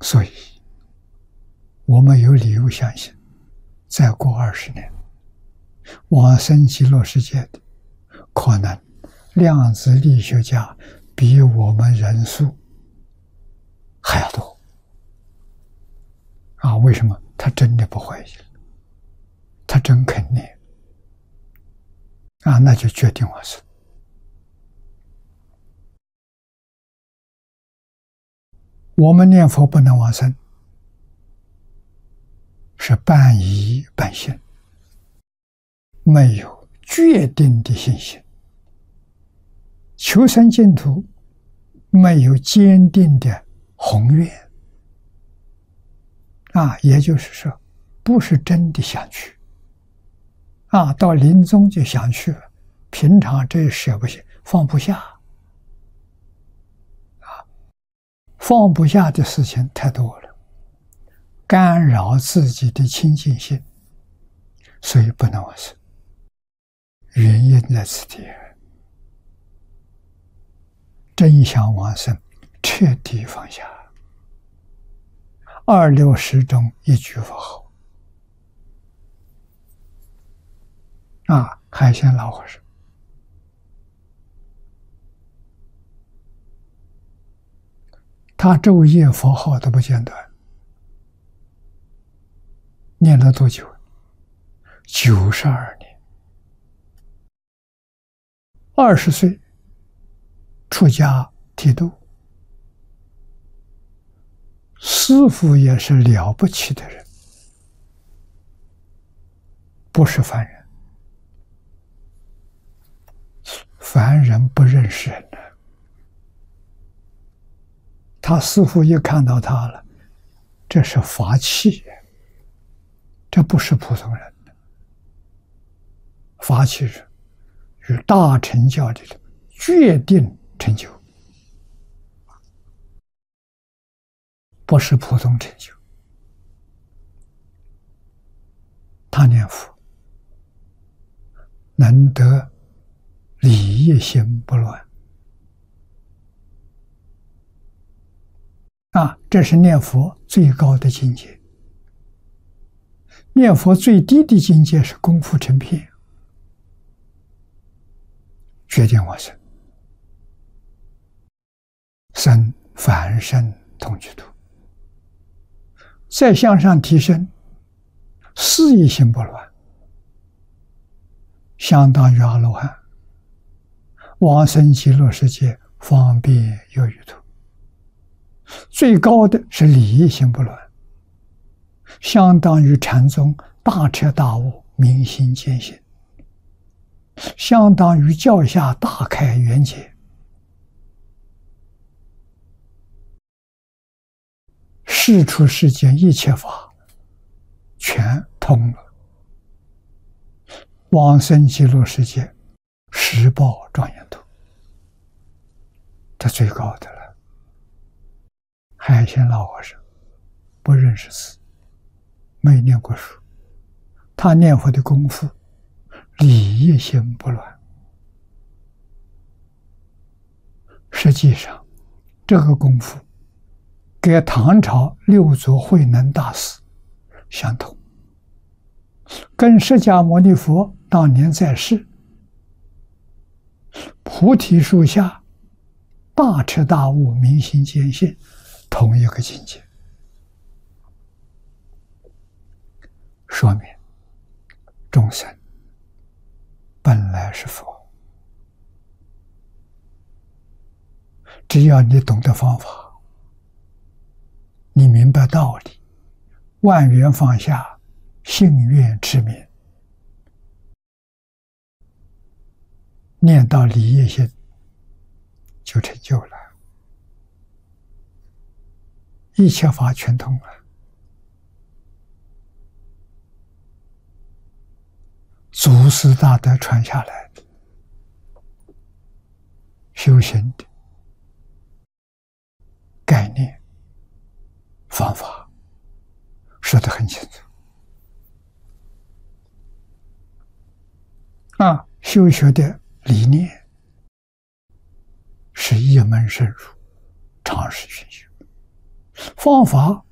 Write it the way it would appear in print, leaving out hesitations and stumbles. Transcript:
所以，我们有理由相信，再过20年，往生极乐世界的可能量子力学家比我们人数还要多。为什么？他真的不怀疑了，他真肯念那就决定往生。我们念佛不能往生，是半疑半信，没有决定的信心。求生净土没有坚定的宏愿也就是说，不是真的想去到临终就想去了，平常这舍不下，放不下放不下的事情太多了，干扰自己的清净心，所以不能往生。原因在此地，真想往生，彻底放下。260中一句佛号海鲜老和尚他昼夜佛号都不间断，念了多久？92年。20岁出家剃度，师父也是了不起的人，不是凡人。凡人不认识人的，他师父一看到他了，这是法器，这不是普通人的。法器是与大乘教里的决定成就，不是普通成就。他念佛能得理业心不乱这是念佛最高的境界。念佛最低的境界是功夫成片，决定往生，生凡圣同居土。再向上提升，事业心不乱，相当于阿罗汉，往生极乐世界方便有余土。最高的是理业心不乱，相当于禅宗大彻大悟明心见性，相当于教下大开圆解。世出世间一切法全通了，往生极乐世界十报庄严土，这最高的了。海鲜老和尚不认识字，没念过书，他念佛的功夫理业心不乱。实际上这个功夫跟唐朝六祖慧能大师相同，跟释迦牟尼佛当年在世菩提树下大彻大悟明心见性同一个境界，说明众生本来是佛，只要你懂得方法，你明白道理，万缘放下，信愿持名，念到理业心就成就了，一切法全通了。祖师大德传下来的修行的概念方法说得很清楚修学的理念是一门深入，长时熏修， 方法